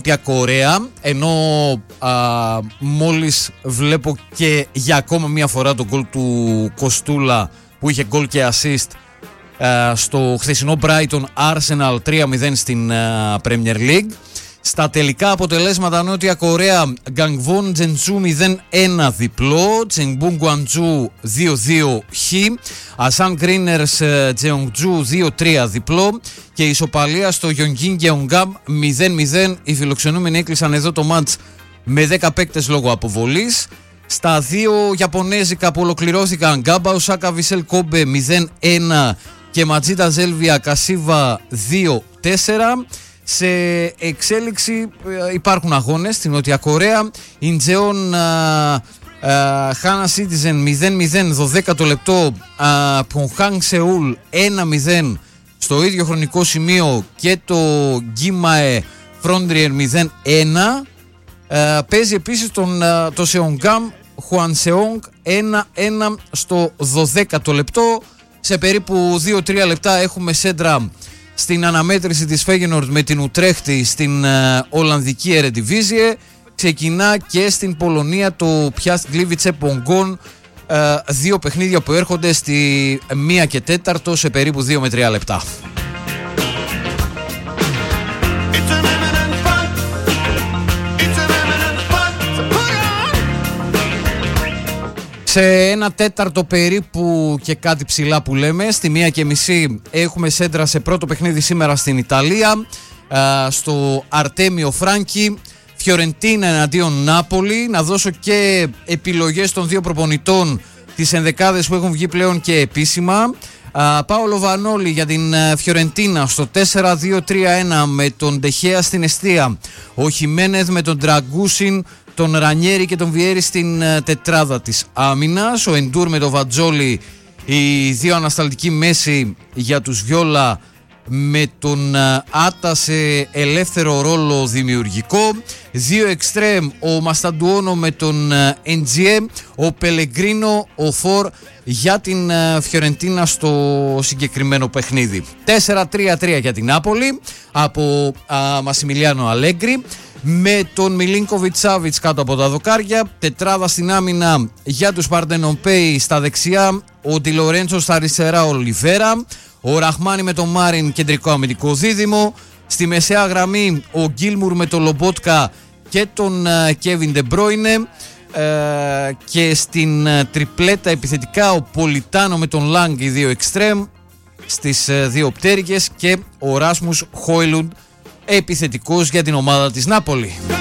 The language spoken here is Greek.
Κορέα, ενώ μόλις βλέπω και για ακόμα μια φορά τον γκολ του Κοστούλα που είχε γκολ και assist στο χθεσινό Brighton Arsenal 3-0 στην Premier League. Στα τελικά αποτελέσματα, Νότια Κορέα, Γκανγκβόν Τζεντζού 0-1 διπλό, Τσενγκμπούν Γκουαντζού 2-2 χ, Ασάν Γκρίνερς Τζεονγκτζού 2-3 διπλό και ισοπαλία στο Γιονγκίν Γεονγκάμ 0-0. Οι φιλοξενούμενοι έκλεισαν εδώ το μάτς με 10 παίκτες λόγω αποβολής. Στα δύο Ιαπωνέζικα που ολοκληρώθηκαν, Γκάμπα Οσάκα Βισέλ Κόμπε 0-1 και Ματζίτα Ζέλβια Κασίβα 2-4. Σε εξέλιξη υπάρχουν αγώνες στην Νότια Κορέα. Ιντζεόν Χάνα Σίτιζεν 0-0 12ο λεπτό, Πονχάνγκ Σεούλ 1-0 στο ίδιο χρονικό σημείο και το Γκίμαε Φρόντριερ 0-1. Παίζει επίσης το Σεονγκάμ Χουανσεόγκ 1-1 στο 12ο λεπτό. Σε περίπου 2-3 λεπτά έχουμε σέντρα στην αναμέτρηση της Φέγενορντ με την Ουτρέχτη στην Ολλανδική Ερεντιβίζιε. Ξεκινά και στην Πολωνία το Πιάστ Γκλίβιτσε Πογκόν, δύο παιχνίδια που έρχονται στη 1 και 4 σε περίπου 2 με 3 λεπτά. Σε 1/4 περίπου και κάτι ψηλά που λέμε, στη 1:30 έχουμε σέντρα σε πρώτο παιχνίδι σήμερα στην Ιταλία, στο Αρτέμιο Φράνκι, Φιωρεντίνα εναντίον Νάπολη. Να δώσω και επιλογές των δύο προπονητών, τις ενδεκάδες που έχουν βγει πλέον και επίσημα. Πάολο Βανόλι για την Φιωρεντίνα στο 4-2-3-1 με τον Ντεχέα στην εστία, ο Χιμένεθ με τον Τραγκούσιν, τον Ρανιέρη και τον Βιέρη στην τετράδα της άμυνας, ο Εντούρ με τον Βατζόλι, οι δύο ανασταλτικοί μέση για τους Βιόλα, με τον Άτα σε ελεύθερο ρόλο δημιουργικό, δύο εξτρέμ, ο Μασταντουόνο με τον Εντζιέ, ο Πελεγκρίνο, ο Φορ για την Φιωρεντίνα στο συγκεκριμένο παιχνίδι. 4-3-3 για την Νάπολη από Μασιμιλιάνο Αλέγκρι, με τον Μιλίνκοβιτς Σάβιτς κάτω από τα δοκάρια, τετράδα στην άμυνα για τους Παρτενοπέοι στα δεξιά, ο Ντιλορέντσο στα αριστερά, ο Λιβέρα, ο Ραχμάνι με τον Μάριν κεντρικό αμυντικό δίδυμο, στη μεσαία γραμμή ο Γκίλμουρ με τον Λομπότκα και τον Κέβιν Ντε Μπρόινε, και στην τριπλέτα επιθετικά ο Πολιτάνο με τον Λάγκ, οι δύο εξτρέμ στις δύο πτέρυγες, και ο Ράσμους Χόιλουντ επιθετικός για την ομάδα της Νάπολη.